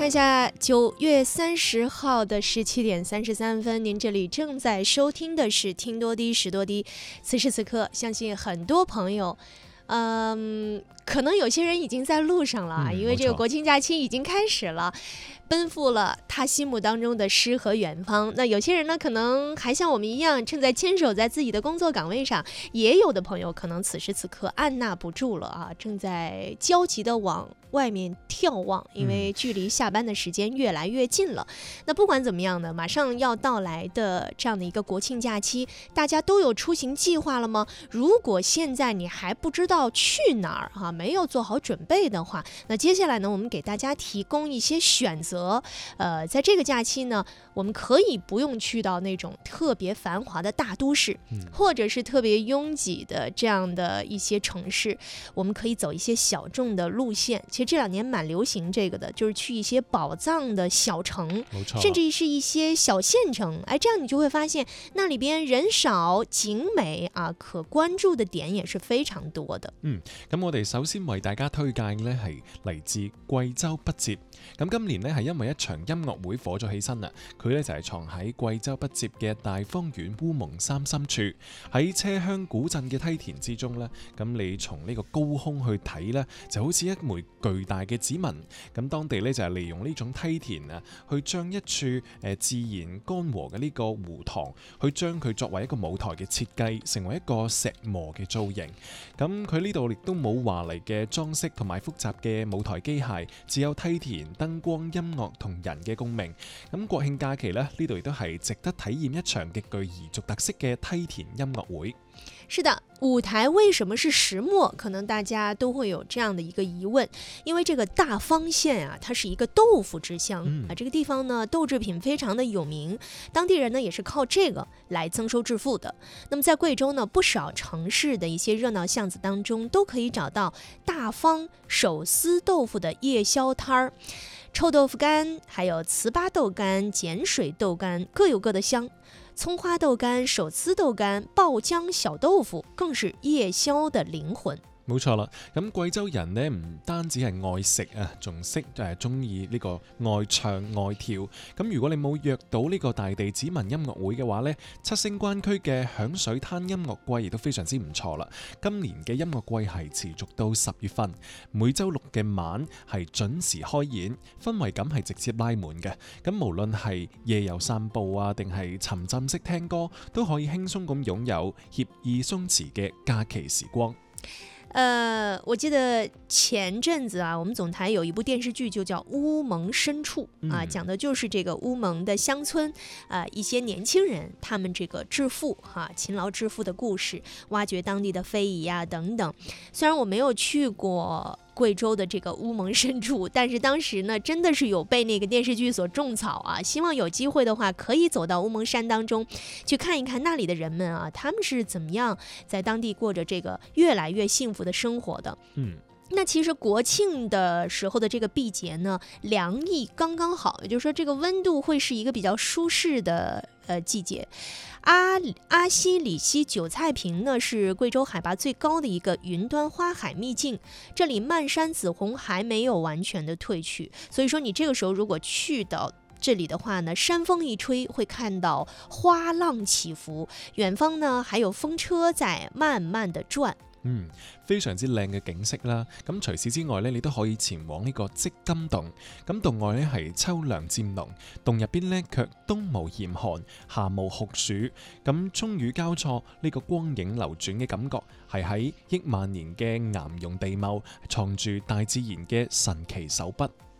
看一下9月30号的17点33分，您这里正在收听的是听多滴识多滴。此时此刻，相信很多朋友，可能有些人已经在路上了，因为这个国庆假期已经开始了。奔赴了他心目当中的诗和远方。那有些人呢，可能还像我们一样，正在坚守在自己的工作岗位上；也有的朋友可能此时此刻按捺不住了啊，正在焦急地往外面眺望，因为距离下班的时间越来越近了。那不管怎么样呢，马上要到来的这样的一个国庆假期，大家都有出行计划了吗？如果现在你还不知道去哪儿哈，没有做好准备的话，那接下来呢，我们给大家提供一些选择。在这个假期呢，我们可以不用去到那种特别繁华的大都市，或者是特别拥挤的这样的一些城市，我们可以走一些小众的路线。其实这2年蛮流行这个的，就是去一些宝藏的小城，甚至是一些小县城。哎，这样你就会發現那裏邊人少景美啊，可關注的點也是非常多的。 咁我哋首先為大家推介呢係嚟自貴州筆節。咁今年呢係因為一場音樂會火咗起身啦，佢呢就係藏喺貴州筆節嘅大方縣烏蒙山深處，喺車鄉古鎮嘅梯田之中呢，咁你從呢個高空去睇呢，就好似一枚巨大嘅指紋。咁當地呢就係利用呢種梯田啊，去將一處自然乾涸嘅呢個湖塘，去將佢作為一個舞台嘅設計，成為一個石磨嘅造型。咁佢呢度亦都冇華麗嘅裝飾同埋複雜嘅舞台機械，只有梯田、燈光、音樂同人嘅共鳴。咁國慶假期呢度亦都係值得體驗一場極具彝族特色嘅梯田音樂會。 是的，舞台為什麼是石磨？可能大家都會有這樣的一個疑問，因為這個大方縣啊，它是一個豆腐之鄉啊，這個地方呢豆製品非常的有名，當地人呢也是靠這個來增收致富的。那麼在貴州呢，不少城市的一些熱鬧巷子當中，都可以找到大方手撕豆腐的夜宵攤兒。臭豆腐乾，還有糍粑豆乾、鹼水豆乾，各有各的香。蔥花豆乾、手撕豆乾、爆漿小豆腐，更是夜宵的靈魂。 冇錯啦，咁貴州人呢唔單止係愛食啊，仲識中意呢個愛唱愛跳。咁如果你冇約到呢個大地指紋音樂會嘅話呢，七星關區嘅響水灘音樂季亦都非常之唔錯啦。今年嘅音樂季係持續到10月份，每週6嘅晚係準時開演，氛圍感係直接拉滿嘅。咁無論係夜遊散步啊，定係沉浸式聽歌，都可以輕鬆咁擁有愜意鬆弛嘅假期時光。 我記得前陣子啊，我們總台有一部電視劇就叫《烏蒙深處》啊，講的就是這個烏蒙的鄉村一些年輕人他們這個致富勤勞致富的故事，挖掘當地的非遺啊等等。雖然我沒有去過貴州的這個烏蒙深處，但是當時呢真的是有被那個電視劇所種草啊，希望有機會的話可以走到烏蒙山當中去看一看那裡的人們啊，他們是怎麼樣在當地過着這個越來越幸福的生活的。那其實國慶的時候的這個季節呢，涼意剛剛好，也就是說這個溫度會是一個比較舒適的季節。阿西里西韭菜坪呢是貴州海拔最高的一個雲端花海秘境，這裡漫山紫紅還沒有完全的褪去，所以說你這個時候如果去到這裡的話呢，山風一吹會看到花浪起伏，遠方呢還有風車在慢慢的轉。 非常之靚嘅景色啦。咁除此之外呢，你都可以前往呢個積金洞。咁洞外呢係秋涼漸濃，洞入邊呢卻冬無嚴寒，夏無酷暑。咁春雨交錯，呢個光影流轉嘅感覺係喺億萬年嘅岩溶地貌，藏住大自然嘅神奇手筆。